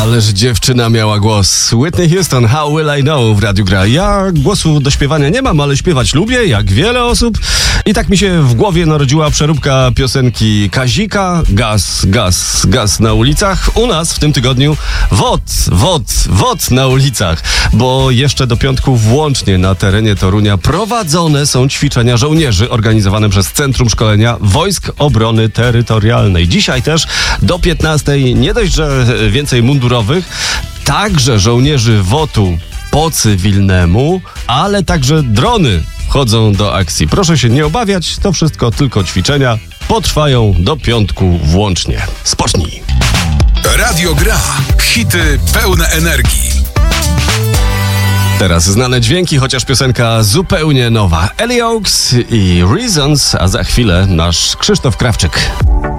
Ależ dziewczyna miała głos. Whitney Houston, How Will I Know w Radiu Gra. Ja głosu do śpiewania nie mam, ale śpiewać lubię, jak wiele osób. I tak mi się w głowie narodziła przeróbka piosenki Kazika. Gaz, gaz, gaz na ulicach. U nas w tym tygodniu wod na ulicach. Bo jeszcze do piątku włącznie na terenie Torunia prowadzone są ćwiczenia żołnierzy organizowane przez Centrum Szkolenia Wojsk Obrony Terytorialnej. Dzisiaj też do 15:00 nie dość, że więcej mundurowych, także żołnierzy WOT-u po cywilnemu, ale także drony wchodzą do akcji. Proszę się nie obawiać, to wszystko tylko ćwiczenia. Potrwają do piątku włącznie. Spocznij! Radio Gra. Hity pełne energii. Teraz znane dźwięki, chociaż piosenka zupełnie nowa. Ellie Oaks i Reasons, a za chwilę nasz Krzysztof Krawczyk.